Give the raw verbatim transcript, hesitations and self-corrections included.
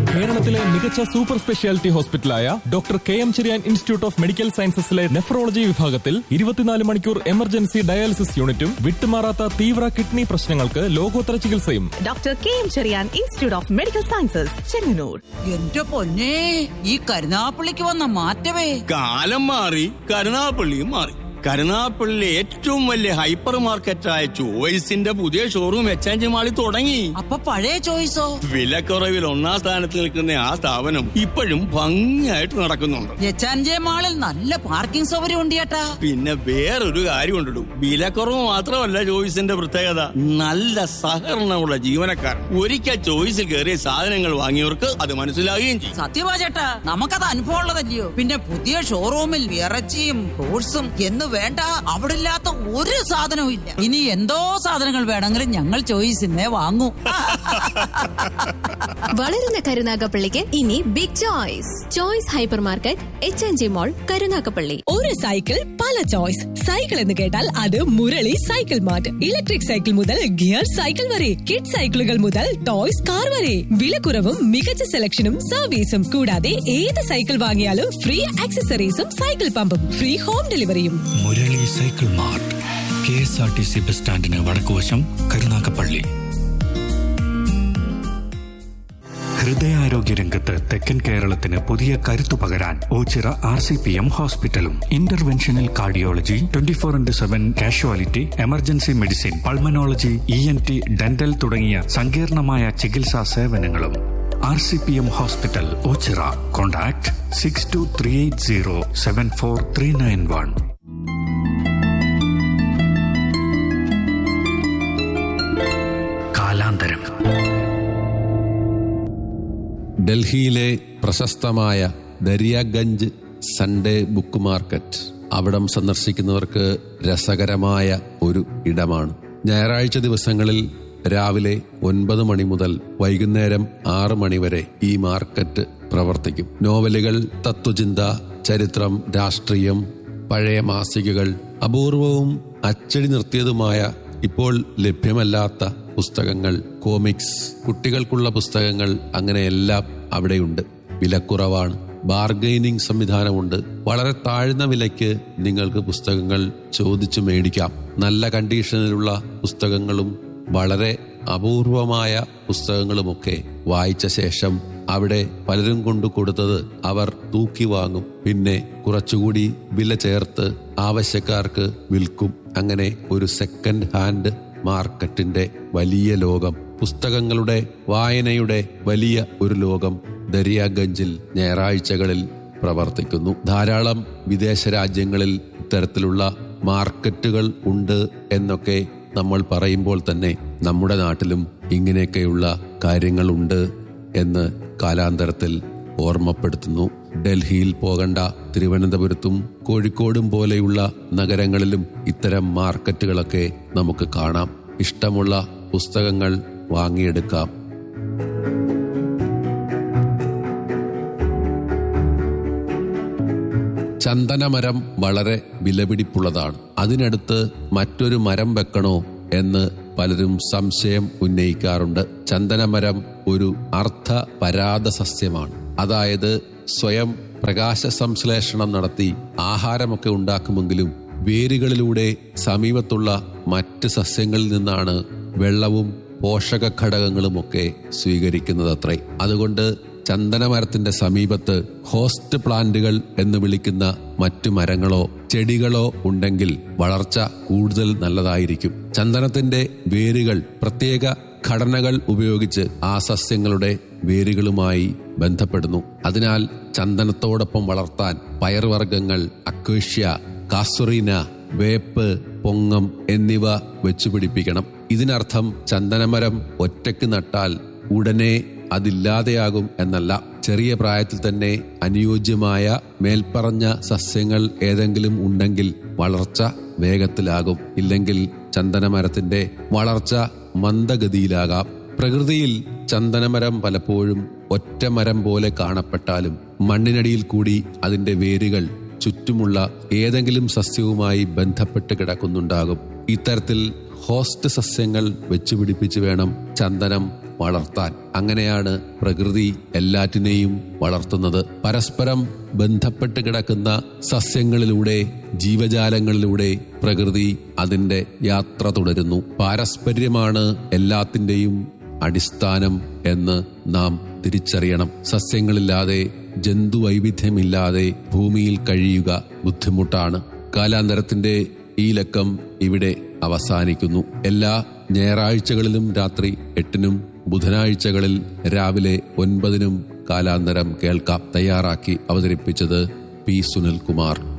കേരളത്തിലെ മികച്ച super speciality ഹോസ്പിറ്റലായ doctor K M Cherian institute of medical സയൻസസിലെ nephrology വിഭാഗത്തിൽ ഇരുപത്തിനാല് മണിക്കൂർ എമർജൻസി ഡയാലിസിസ് യൂണിറ്റും വിട്ടുമാറാത്ത തീവ്ര കിഡ്നി പ്രശ്നങ്ങൾക്ക് ലോകോത്തര ചികിത്സയും. Doctor K M Cherian institute of medical sciences, Chengannur. എന്റെ പൊന്നേ, ഈ കരുനാപ്പള്ളിക്ക് വന്ന മാറ്റമേ. കാലം മാറി, കരുനാപ്പള്ളിയും മാറി. കരുനാപ്പള്ളിയിലെ ഏറ്റവും വലിയ ഹൈപ്പർ മാർക്കറ്റായ ചോയ്സിന്റെ പുതിയ ഷോറൂം എക്സ്ചേഞ്ച് മാളിൽ തുടങ്ങി. അപ്പൊ പഴയ ചോയ്സോ? വിലക്കുറവിൽ ഒന്നാം സ്ഥാനത്ത് നിൽക്കുന്ന ആ സ്ഥാപനം ഇപ്പോഴും ഭംഗിയായിട്ട് നടക്കുന്നുണ്ട്. എക്സ്ചേഞ്ച് മാളിൽ നല്ല പാർക്കിംഗ് സൗകര്യം ഉണ്ട് ചേട്ടാ. പിന്നെ വേറൊരു കാര്യം ഉണ്ടല്ലോ, വിലക്കുറവ് മാത്രമല്ല ചോയ്സിന്റെ പ്രത്യേകത, നല്ല സഹകരണമുള്ള ജീവനക്കാർ. ഒരിക്കൽ ചോയ്സിൽ കയറിയ സാധനങ്ങൾ വാങ്ങിയവർക്ക് അത് മനസ്സിലാകുകയും ചെയ്യും. സത്യമാ ചേട്ടാ, നമുക്കത് അനുഭവം ഉള്ളതല്ലയോ. പിന്നെ പുതിയ ഷോറൂമിൽ ഇറച്ചിയും ഫ്രൂട്ട്സും എന്ന് വേണ്ട, അവിടെ ഇല്ലാത്ത ഒരു സാധനവും ഇല്ല. ഇനി എന്തോ സാധനങ്ങൾ വേണമെങ്കിലും ഞങ്ങൾ ചോയ്സിന്നേ വാങ്ങൂ. വളരുന്ന കരുനാഗപ്പള്ളിക്ക് ഇനി big choice. Choice hyper market, H N G മോൾ, കരുനാഗപ്പള്ളി. ഒരു സൈക്കിൾ പല ചോയ്സ്. സൈക്കിൾ എന്ന് കേട്ടാൽ അത് Murali cycle mart. Electric cycle മുതൽ ഗിയർ സൈക്കിൾ വരെ, കിഡ് സൈക്കിളുകൾ മുതൽ ടോയ്സ് കാർ വരെ, വിലക്കുറവും മികച്ച സെലക്ഷനും സർവീസും. കൂടാതെ ഏത് cycle വാങ്ങിയാലും free ആക്സസറീസും cycle പമ്പും free home ഡെലിവറിയും. Murali cycle mart, K S R T C bus സ്റ്റാൻഡിന് വടക്കുവശം, കരുനാഗപ്പള്ളി. ഹൃദയാരോഗ്യ രംഗത്ത് തെക്കൻ കേരളത്തിന് പുതിയ കരുത്തു പകരാൻ Ochira R C P M ഹോസ്പിറ്റലും interventional cardiology, twenty four into seven casualty, emergency medicine, pulmonology, E N T, dental തുടങ്ങിയ സങ്കീർണമായ ചികിത്സാ സേവനങ്ങളും. R C P M hospital, Ochira. Contact six to three eight zero seven four three nine one. കാലാന്തരം. ഡൽഹിയിലെ പ്രശസ്തമായ Daryaganj Sunday book market അവിടം സന്ദർശിക്കുന്നവർക്ക് രസകരമായ ഒരു ഇടമാണ്. ഞായറാഴ്ച ദിവസങ്ങളിൽ രാവിലെ ഒൻപത് മണി മുതൽ വൈകുന്നേരം ആറ് മണി വരെ ഈ മാർക്കറ്റ് പ്രവർത്തിക്കും. നോവലുകൾ, തത്വചിന്ത, ചരിത്രം, രാഷ്ട്രീയം, പഴയ മാസികകൾ, അപൂർവവും അച്ചടി നിർത്തിയതുമായ ഇപ്പോൾ ലഭ്യമല്ലാത്ത പുസ്തകങ്ങൾ, കോമിക്സ്, കുട്ടികൾക്കുള്ള പുസ്തകങ്ങൾ, അങ്ങനെയെല്ലാം അവിടെയുണ്ട്. വിലക്കുറവാണ്. ബാർഗൈനിങ് സംവിധാനമുണ്ട്. വളരെ താഴ്ന്ന വിലയ്ക്ക് നിങ്ങൾക്ക് പുസ്തകങ്ങൾ ചോദിച്ചു മേടിക്കാം. നല്ല കണ്ടീഷനിലുള്ള പുസ്തകങ്ങളും വളരെ അപൂർവമായ പുസ്തകങ്ങളുമൊക്കെ വായിച്ച ശേഷം അവിടെ പലരും കൊണ്ടു കൊടുത്തത് അവർ തൂക്കി വാങ്ങും. പിന്നെ കുറച്ചുകൂടി വില ചേർത്ത് ആവശ്യക്കാർക്ക് വിൽക്കും. അങ്ങനെ ഒരു സെക്കൻഡ് ഹാൻഡ് മാർക്കറ്റിന്റെ വലിയ ലോകം, പുസ്തകങ്ങളുടെ വായനയുടെ വലിയ ഒരു ലോകം ദരിയാഗഞ്ചിൽ ഞായറാഴ്ചകളിൽ പ്രവർത്തിക്കുന്നു. ധാരാളം വിദേശ രാജ്യങ്ങളിൽ ഇത്തരത്തിലുള്ള മാർക്കറ്റുകൾ ഉണ്ട് എന്നൊക്കെ നമ്മൾ പറയുമ്പോൾ തന്നെ നമ്മുടെ നാട്ടിലും ഇങ്ങനെയൊക്കെയുള്ള കാര്യങ്ങളുണ്ട് എന്ന് കാലാന്തരത്തിൽ ഓർമ്മപ്പെടുത്തുന്നു. ഡൽഹിയിൽ പോകണ്ട, തിരുവനന്തപുരത്തും കോഴിക്കോടും പോലെയുള്ള നഗരങ്ങളിലും ഇത്തരം മാർക്കറ്റുകളൊക്കെ നമുക്ക് കാണാം. ഇഷ്ടമുള്ള പുസ്തകങ്ങൾ വാങ്ങിയെടുക്കാം. ചന്ദനമരം വളരെ വിലപിടിപ്പുള്ളതാണ്. അതിനടുത്ത് മറ്റൊരു മരം വെക്കണോ എന്ന് പലരും സംശയം ഉന്നയിക്കാറുണ്ട്. ചന്ദനമരം ഒരു അർദ്ധ പരാത സസ്യമാണ്. അതായത് സ്വയം പ്രകാശ സംശ്ലേഷണം നടത്തി ആഹാരമൊക്കെ ഉണ്ടാക്കുമെങ്കിലും വേരുകളിലൂടെ സമീപത്തുള്ള മറ്റ് സസ്യങ്ങളിൽ നിന്നാണ് വെള്ളവും പോഷക ഘടകങ്ങളുമൊക്കെ സ്വീകരിക്കുന്നതത്രേ. അതുകൊണ്ട് ചന്ദനമരത്തിന്റെ സമീപത്ത് ഹോസ്റ്റ് പ്ലാന്റുകൾ എന്ന് വിളിക്കുന്ന മറ്റു മരങ്ങളോ ചെടികളോ ഉണ്ടെങ്കിൽ വളർച്ച കൂടുതൽ നല്ലതായിരിക്കും. ചന്ദനത്തിന്റെ വേരുകൾ പ്രത്യേക ഘടനകൾ ഉപയോഗിച്ച് ആ സസ്യങ്ങളുടെ വേരുകളുമായി ബന്ധപ്പെടുന്നു. അതിനാൽ ചന്ദനത്തോടൊപ്പം വളർത്താൻ പയർവർഗ്ഗങ്ങൾ, അക്വേഷ്യ, കാസുറീന, വേപ്പ്, പൊങ്ങം എന്നിവ വെച്ചുപിടിപ്പിക്കണം. ഇതിനർത്ഥം ചന്ദനമരം ഒറ്റയ്ക്ക് നട്ടാൽ ഉടനെ അതില്ലാതെയാകും എന്നല്ല. ചെറിയ പ്രായത്തിൽ തന്നെ അനുയോജ്യമായ മേൽപ്പറഞ്ഞ സസ്യങ്ങൾ ഏതെങ്കിലും ഉണ്ടെങ്കിൽ വളർച്ച വേഗത്തിലാകും. ഇല്ലെങ്കിൽ ചന്ദനമരത്തിന്റെ വളർച്ച മന്ദഗതിയിലാകാം. പ്രകൃതിയിൽ ചന്ദനമരം പലപ്പോഴും ഒറ്റമരം പോലെ കാണപ്പെട്ടാലും മണ്ണിനടിയിൽ കൂടി അതിന്റെ വേരുകൾ ചുറ്റുമുള്ള ഏതെങ്കിലും സസ്യവുമായി ബന്ധപ്പെട്ട് കിടക്കുന്നുണ്ടാകും. ഇത്തരത്തിൽ ഹോസ്റ്റ് സസ്യങ്ങൾ വെച്ചുപിടിപ്പിച്ച് വേണം ചന്ദനം വളർത്താൻ. അങ്ങനെയാണ് പ്രകൃതി എല്ലാറ്റിനെയും വളർത്തുന്നത്. പരസ്പരം ബന്ധപ്പെട്ട് കിടക്കുന്ന സസ്യങ്ങളിലൂടെ, ജീവജാലങ്ങളിലൂടെ പ്രകൃതി അതിന്റെ യാത്ര തുടരുന്നു. പാരസ്പര്യമാണ് എല്ലാത്തിന്റെയും അടിസ്ഥാനം എന്ന് നാം തിരിച്ചറിയണം. സസ്യങ്ങളില്ലാതെ, ജന്തുവൈവിധ്യമില്ലാതെ ഭൂമിയിൽ കഴിയുക ബുദ്ധിമുട്ടാണ്. കാലാന്തരത്തിന്റെ ഈ ലക്കം ഇവിടെ അവസാനിക്കുന്നു. എല്ലാ ഞായറാഴ്ചകളിലും രാത്രി എട്ടിനും ബുധനാഴ്ചകളിൽ രാവിലെ ഒൻപതിനും കാലാന്തരം കേൾക്കാം. തയ്യാറാക്കി അവതരിപ്പിച്ചത് പി സുനിൽകുമാർ.